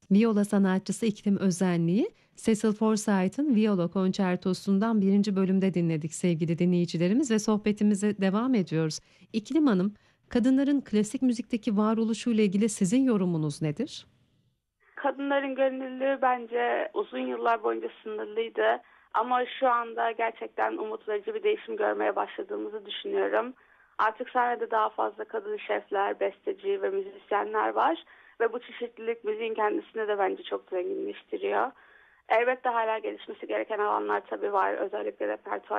Viola sanatçısı İklim Özenli'yi Cecil Forsyth'ın Viola Konçertosu'ndan birinci bölümde dinledik sevgili dinleyicilerimiz ve sohbetimize devam ediyoruz. İklim Hanım, kadınların klasik müzikteki varoluşuyla ilgili sizin yorumunuz nedir? Kadınların gönüllülüğü bence uzun yıllar boyunca sınırlıydı. Ama şu anda gerçekten umut verici bir değişim görmeye başladığımızı düşünüyorum. Artık sahnede daha fazla kadın şefler, besteci ve müzisyenler var. Ve bu çeşitlilik müziğin kendisini de bence çok zenginleştiriyor. Elbette hala gelişmesi gereken alanlar tabii var. Özellikle repertuar